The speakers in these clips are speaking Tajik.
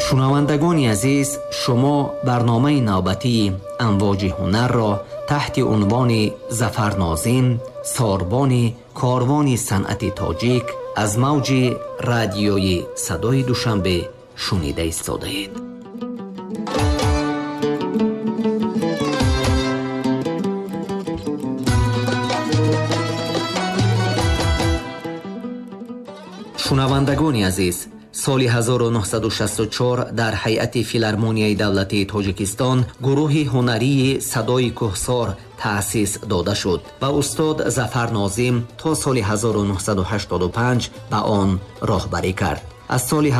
шунавандагони азиз, шумо барномаи навбатии амвоҷи ҳунар ро таҳти унвони Зафар Нозим, сорбони корвони санъати тоҷик аз мавҷи радиои Садои Душанбе шунида истодаед. шунавандагони азиз, соли 1964 дар ҳайати филармонияи давлатии Тоҷикистон гурӯҳи ҳунарии Садои Кӯҳсор таъсис дода шуд ва устод Зафар Нозим то соли 1985 ба он роҳбарӣ кард. аз соли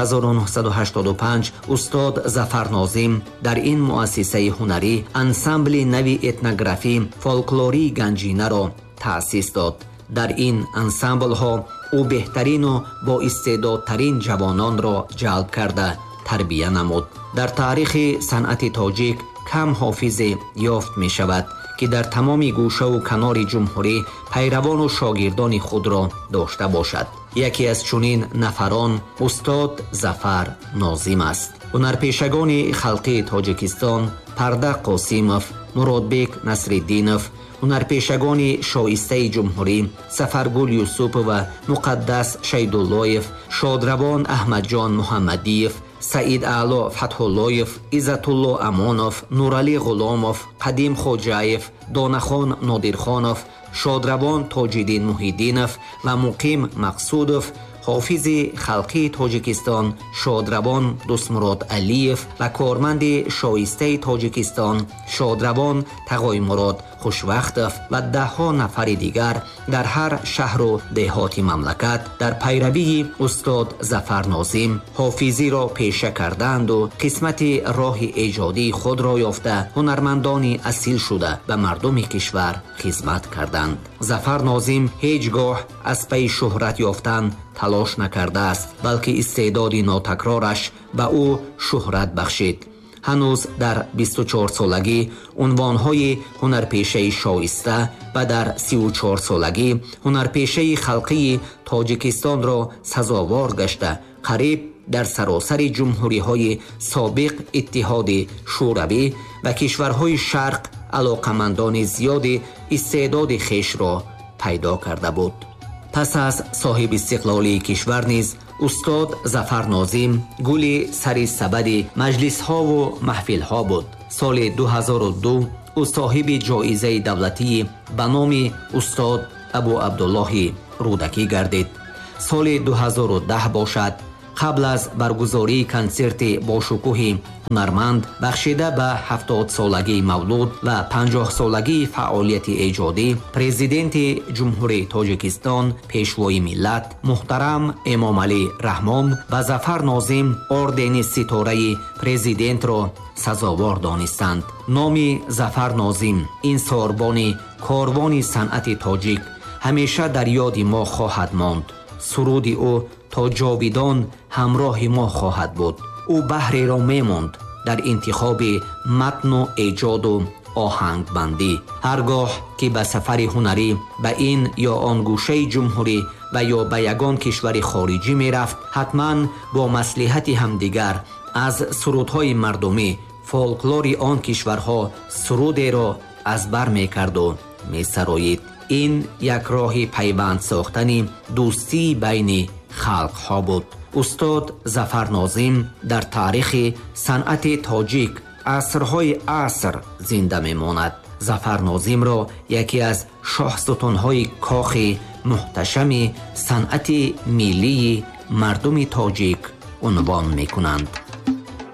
1985 устод Зафар Нозим дар ин муассисаи ҳунарӣ ансамбли нави этнографӣ фолклории Ганҷинаро таъсис дод. дар ин ансамблҳо ӯ беҳтарину боистеъдодтарин ҷавононро ҷалб карда тарбия намуд. дар таърихи санъати тоҷик кам ҳофизе ёфт мешавад ки дар тамоми гӯшаву канори ҷумҳурӣ пайравону шогирдони худро дошта бошад. яке аз чунин нафарон устод Зафар Нозим аст. ҳунарпешагони халқии Тоҷикистон Парда Қосимов, Муродбек Насриддинов, ҳунарпешагони шоистаи ҷумҳурӣ Сафаргул Юсупова, Муқаддас Шайдуллоев, Шодравон Аҳмадҷон Муҳаммадиев, Саид Аъло Фатҳуллоев, Иззатулло Амонов, Нуралӣ Ғуломов, Қадим Хоҷаев, Донахон Нодирхонов, Шодравон Тоҷиддин Муҳиддинов ва Муқим Мақсудов, ҳофизи халқии Тоҷикистон Шодравон Дустмурод Алиев ва корманди шоистаи Тоҷикистон Шодравон Тағоймурод Хушвақтов ва даҳҳо нафари дигар дар ҳар шаҳру деҳоти мамлакат дар пайравии устод Зафар Нозим ҳофизиро пеша карданду қисмати роҳи эҷодии худро ёфта ҳунармандони асил шуда ба мардуми кишвар хизмат карданд. Зафар Нозим ҳеҷ гоҳ аз паи шӯҳрат ёфтан талош накардааст, балки истеъдоди нотакрораш ба ӯ шӯҳрат бахшид. ҳанӯз дар 24-солагӣ унвонҳои ҳунарпешаи шоиста ва дар 34-солагӣ ҳунарпешаи халқии Тоҷикистонро сазовор гашта қариб дар саросари ҷумҳуриҳои собиқ иттиҳоди шӯравӣ ва кишварҳои шарқ алоқамандони зиёди истеъдоди хешро пайдо карда буд. пас аз соҳибистиқлолии кишвар низ устод Зафар Нозим гули сари сабади маҷлисҳову маҳфилҳо буд. соли 2002 ӯ соҳиби ҷоизаи давлатии ба номи устод Абу Абдуллоҳи Рӯдакӣ гардид. соли 2010 бошад, қабл аз баргузории консерти бошукӯҳи ҳунарманд бахшида ба 70-солагии мавлуд ва 50-солагии фаъолияти эҷодӣ, президенти ҷумҳурии Тоҷикистон, пешвои миллат муҳтарам Эмомалӣ Раҳмон ва Зафар Нозим ордени ситораи президентро сазовор донистанд. номи Зафар Нозим, ин сорбони корвони санъати тоҷик, ҳамеша дар ёди мо хоҳад монд. суруди ӯ то ҷовидон ҳамроҳи мо хоҳад буд. ӯ баҳреро мемонд дар интихоби матну эҷоду оҳангбандӣ. ҳар гоҳ ки ба сафари ҳунарӣ ба ин ё он гӯшаи ҷумҳурӣ ва ё ба ягон кишвари хориҷӣ мерафт, ҳатман бо маслиҳати ҳамдигар аз сурудҳои мардумӣ фолклори он кишварҳо сурудеро аз бар мекарду месароид. ин як роҳи пайванд сохтани дӯстии байни халқҳо буд. устод Зафар Нозим дар таърихи санъати тоҷик асрҳои аср зинда мемонад. Зафар Нозимро яке аз шоҳсутунҳои кохи муҳташами санъати миллии мардуми тоҷик унвон мекунанд.